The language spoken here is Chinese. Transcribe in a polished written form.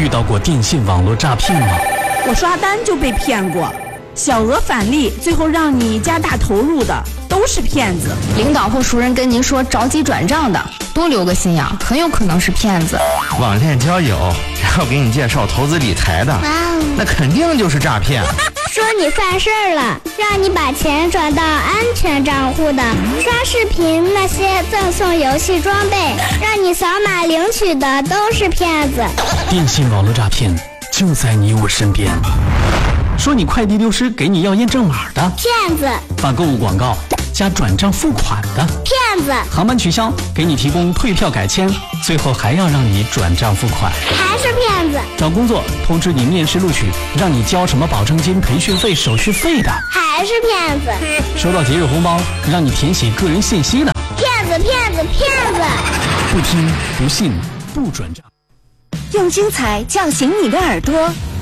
遇到过电信网络诈骗吗？ 我刷单就被骗过，小额返利，最后让你加大投入的都是骗子。 领导或熟人跟您说着急转账的，多留个心眼，很有可能是骗子。 网恋交友，然后给你介绍投资理财的，那肯定就是诈骗。 说你犯事儿了，让你把钱转到安全账户的，刷视频那些赠送游戏装备，让你扫码领取的都是骗子。 电信网络诈骗就在你我身边。说你快递丢失，给你要验证码的骗子； 发购物广告加转账付款的骗子； 航班取消，给你提供退票改签，最后还要让你转账付款， 还是骗子； 找工作通知你面试录取，让你交什么保证金、培训费、手续费的， 还是骗子； 收到节日红包，让你填写个人信息的， 骗子骗子骗子。 不听不信不转账。 用精彩叫醒你的耳朵。